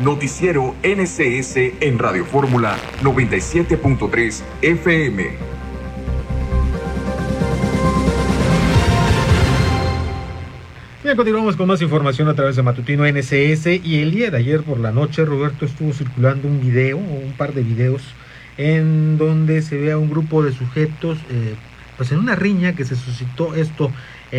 Noticiero NCS en Radio Fórmula 97.3 FM. Bien, continuamos con más información a través de Matutino NCS. Y el día de ayer por la noche, Roberto, estuvo circulando un video, o un par de videos, en donde se ve a un grupo de sujetos, pues en una riña que se suscitó esto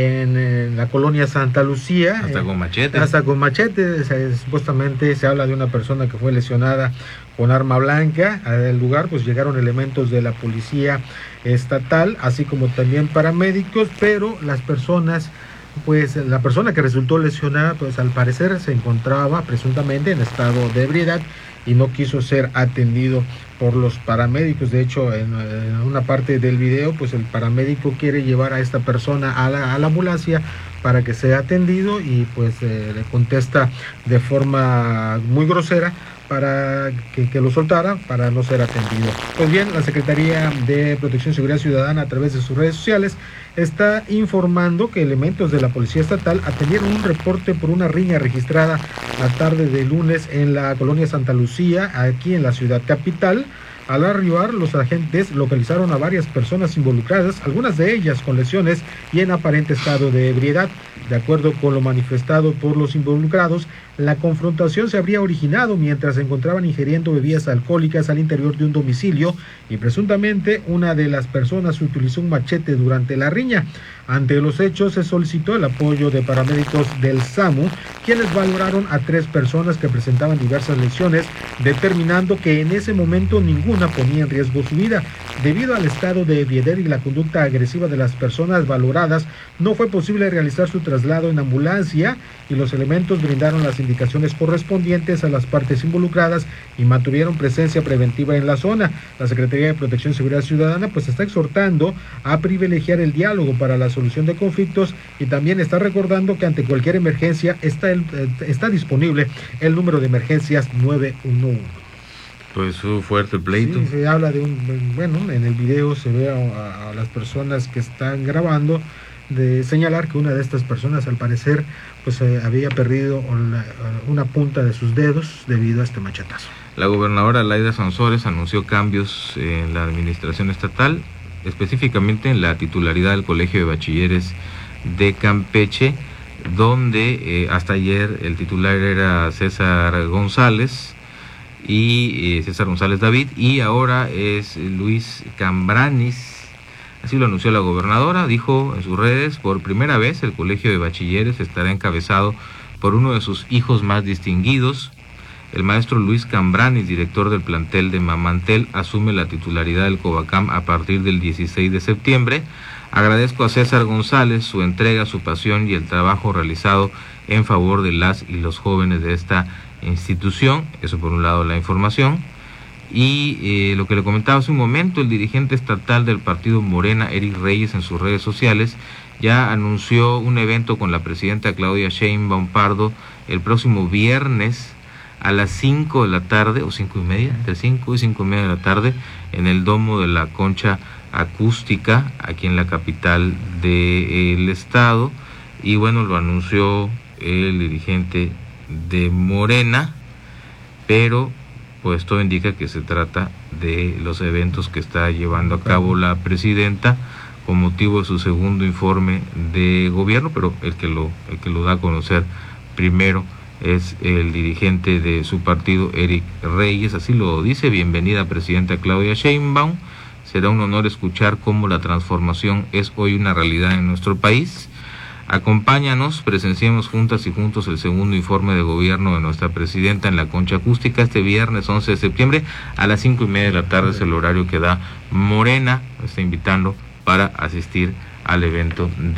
en la colonia Santa Lucía. Hasta con machete. Hasta con machete. Supuestamente se habla de una persona que fue lesionada con arma blanca. Al lugar pues llegaron elementos de la policía estatal, así como también paramédicos, pero las personas... Pues la persona que resultó lesionada, pues al parecer se encontraba presuntamente en estado de ebriedad y no quiso ser atendido por los paramédicos. De hecho, en una parte del video, pues el paramédico quiere llevar a esta persona a la ambulancia para que sea atendido y pues le contesta de forma muy grosera para que lo soltara para no ser atendido. Pues bien, la Secretaría de Protección y Seguridad Ciudadana, a través de sus redes sociales, está informando que elementos de la Policía Estatal atendieron un reporte por una riña registrada la tarde de lunes en la colonia Santa Lucía, aquí en la ciudad capital. Al arribar, los agentes localizaron a varias personas involucradas, algunas de ellas con lesiones y en aparente estado de ebriedad. De acuerdo con lo manifestado por los involucrados, la confrontación se habría originado mientras se encontraban ingiriendo bebidas alcohólicas al interior de un domicilio y presuntamente una de las personas utilizó un machete durante la riña. Ante los hechos se solicitó el apoyo de paramédicos del SAMU, quienes valoraron a 3 personas que presentaban diversas lesiones, determinando que en ese momento ninguna ponía en riesgo su vida. Debido al estado de ebriedad y la conducta agresiva de las personas valoradas, no fue posible realizar su traslado en ambulancia y los elementos brindaron las indicaciones correspondientes a las partes involucradas y mantuvieron presencia preventiva en la zona. La Secretaría de Protección y Seguridad Ciudadana pues está exhortando a privilegiar el diálogo para la solución de conflictos y también está recordando que ante cualquier emergencia está disponible el número de emergencias 911. Pues fuerte el pleito. Sí, se habla de en el video se ve a las personas que están grabando, de señalar que una de estas personas al parecer pues había perdido una punta de sus dedos debido a este machetazo. La gobernadora Laida Sansores anunció cambios en la administración estatal, específicamente en la titularidad del Colegio de Bachilleres de Campeche, donde hasta ayer el titular era César González David, y ahora es Luis Cambranis. Así lo anunció la gobernadora. Dijo en sus redes: por primera vez el Colegio de Bachilleres estará encabezado por uno de sus hijos más distinguidos. El maestro Luis Cambranis, director del plantel de Mamantel, asume la titularidad del Covacam a partir del 16 de septiembre. Agradezco a César González su entrega, su pasión y el trabajo realizado en favor de las y los jóvenes de esta institución. Eso por un lado la información. Y lo que le comentaba hace un momento, el dirigente estatal del partido Morena, Eric Reyes, en sus redes sociales ya anunció un evento con la presidenta Claudia Sheinbaum Pardo el próximo viernes a las 5 de la tarde, o 5:30, entre 5 y 5:30 de la tarde, en el Domo de la Concha Acústica, aquí en la capital del estado. Y bueno, lo anunció el dirigente de Morena, pero pues todo indica que se trata de los eventos que está llevando a cabo la presidenta con motivo de su segundo informe de gobierno, pero el que lo da a conocer primero es el dirigente de su partido, Eric Reyes. Así lo dice: bienvenida presidenta Claudia Sheinbaum, será un honor escuchar cómo la transformación es hoy una realidad en nuestro país. Acompáñanos, presenciemos juntas y juntos el segundo informe de gobierno de nuestra presidenta en la Concha Acústica este viernes 11 de septiembre a las 5:30 de la tarde, es el horario que da Morena. Está invitando para asistir al evento